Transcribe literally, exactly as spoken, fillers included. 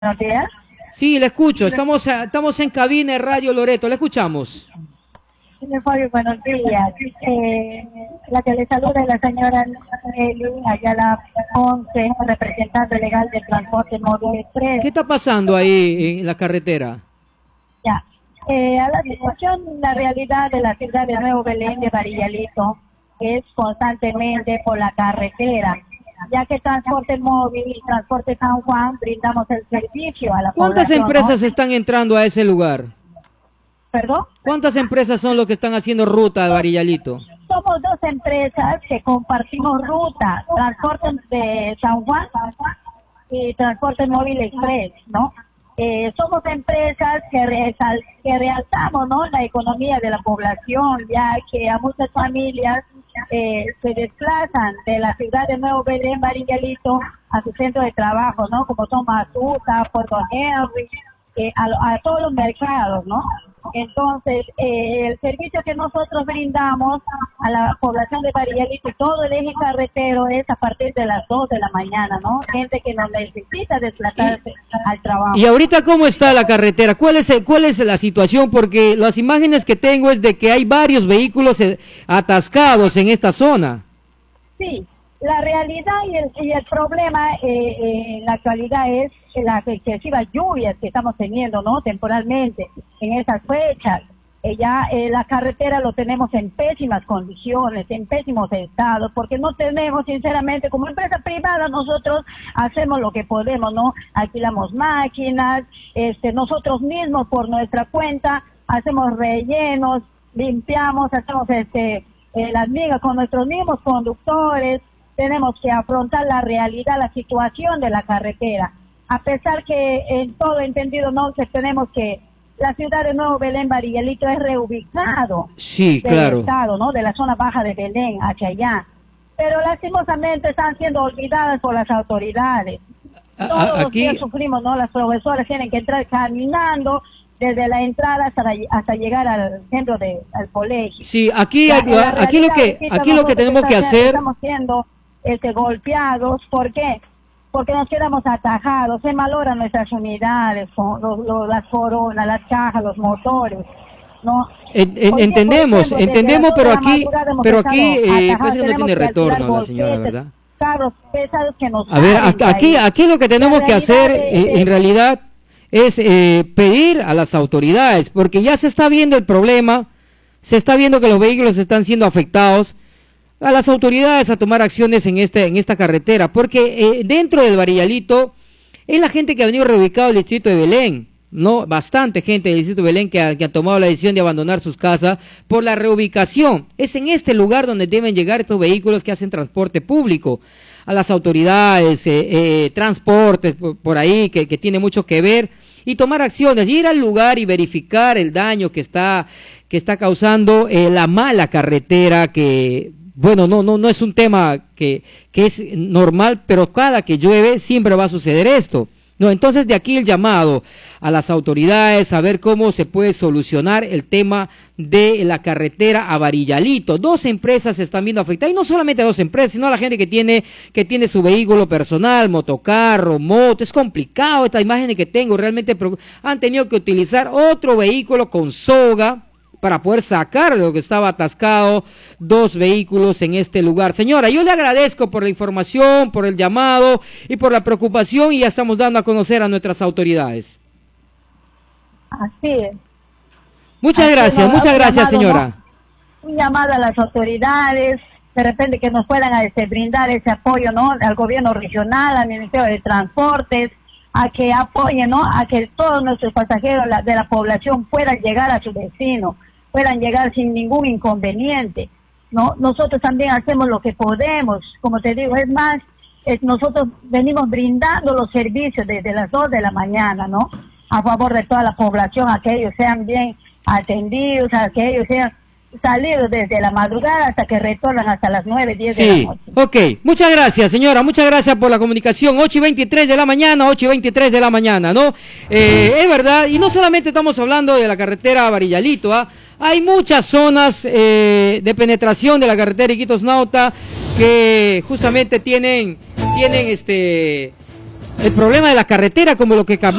Buenos días. Sí, le escucho. Estamos, estamos en cabina de Radio Loreto. Le escuchamos. Señor Fabio, buenos días. Eh, la que le saluda es la señora Nelly Ayala Ponce, representante legal del transporte móvil express. ¿Qué está pasando ahí en la carretera? Ya. Eh, a la situación, la realidad de la ciudad de Nuevo Belén de Varillalito es constantemente por la carretera, ya que Transporte Móvil y Transporte San Juan brindamos el servicio a la ¿Cuántas población, empresas ¿no? están entrando a ese lugar? ¿Perdón? ¿Cuántas empresas son los que están haciendo ruta a Varillalito? Somos dos empresas que compartimos ruta, Transporte de San Juan y Transporte Móvil Express, ¿no? Eh, somos empresas que, resal que realzamos, ¿no?, la economía de la población, ya que a muchas familias eh, se desplazan de la ciudad de Nuevo Belén, Varillalito, a su centro de trabajo, ¿no?, como son Matuta, Puerto Henry, eh, a, a todos los mercados, ¿no? Entonces, eh, el servicio que nosotros brindamos a la población de Varillalito y todo el eje carretero es a partir de las dos de la mañana, ¿no? Gente que nos necesita desplazarse y, al trabajo. ¿Y ahorita cómo está la carretera? ¿Cuál es, cuál es la situación? Porque las imágenes que tengo es de que hay varios vehículos atascados en esta zona. Sí, la realidad y el, y el problema eh, eh, en la actualidad es las excesivas lluvias que estamos teniendo, ¿no?, temporalmente en esas fechas. Eh, ya eh, la carretera lo tenemos en pésimas condiciones, en pésimos estados, porque no tenemos, sinceramente, como empresa privada, nosotros hacemos lo que podemos, ¿no? Alquilamos máquinas, este, nosotros mismos por nuestra cuenta hacemos rellenos, limpiamos, hacemos este eh, las migas con nuestros mismos conductores. Tenemos que afrontar la realidad, la situación de la carretera. A pesar que en todo entendido, no, que tenemos que la ciudad de Nuevo Belén, Varillalito es reubicado sí, del claro. estado, ¿no?, de la zona baja de Belén hacia allá. Pero lastimosamente están siendo olvidadas por las autoridades. Todos a, aquí... los días sufrimos, ¿no? Las profesoras tienen que entrar caminando desde la entrada hasta, la, hasta llegar al centro de al colegio. Sí, aquí, la, aquí, la aquí lo que aquí lo que tenemos que hacer. Estamos siendo este, golpeados, ¿por qué? Porque nos quedamos atajados, se maloran nuestras unidades, los, los, las coronas, las cajas, los motores, ¿no? En, en, entendemos, ejemplo, entendemos, pero aquí, pero aquí eh, pues no tiene retorno la señora, ¿verdad? Carros pesados que nos a ver, aquí, aquí lo que tenemos que hacer de, eh, en realidad es eh, pedir a las autoridades, porque ya se está viendo el problema, se está viendo que los vehículos están siendo afectados, a las autoridades a tomar acciones en este en esta carretera, porque eh, dentro del Varillalito es la gente que ha venido reubicado al distrito de Belén, no, bastante gente del distrito de Belén que ha, que ha tomado la decisión de abandonar sus casas por la reubicación. Es en este lugar donde deben llegar estos vehículos que hacen transporte público. A las autoridades, eh, eh, transportes por, por ahí que, que tiene mucho que ver, y tomar acciones, ir al lugar y verificar el daño que está que está causando eh, la mala carretera que bueno, no, no, no es un tema que, que es normal, pero cada que llueve siempre va a suceder esto. No, entonces de aquí el llamado a las autoridades a ver cómo se puede solucionar el tema de la carretera a Varillalito. Dos empresas se están viendo afectadas, y no solamente dos empresas, sino a la gente que tiene, que tiene su vehículo personal, motocarro, moto. Es complicado esta imagen que tengo, realmente han tenido que utilizar otro vehículo con soga para poder sacar de lo que estaba atascado dos vehículos en este lugar. Señora, yo le agradezco por la información, por el llamado y por la preocupación, y ya estamos dando a conocer a nuestras autoridades. Así es. Muchas Así gracias, no, muchas gracias, llamado, señora. ¿no? Un llamado a las autoridades, de repente que nos puedan este, brindar ese apoyo, ¿no?, al gobierno regional, al Ministerio de Transportes, a que apoyen, ¿no?, a que todos nuestros pasajeros la, de la población puedan llegar a su destino, puedan llegar sin ningún inconveniente, ¿no? Nosotros también hacemos lo que podemos, como te digo, es más, es, nosotros venimos brindando los servicios desde las dos de la mañana, ¿no?, a favor de toda la población, a que ellos sean bien atendidos, a que ellos sean salidos desde la madrugada hasta que retornan hasta las nueve, diez sí, de la noche. Ok, muchas gracias, señora, muchas gracias por la comunicación. Ocho y veintitrés de la mañana, ocho y veintitrés de la mañana, ¿no? Eh, es verdad, y no solamente estamos hablando de la carretera a Varillalito, ¿ah? Hay muchas zonas eh, de penetración de la carretera Iquitos Nauta que justamente tienen, tienen este... el problema de la carretera como lo que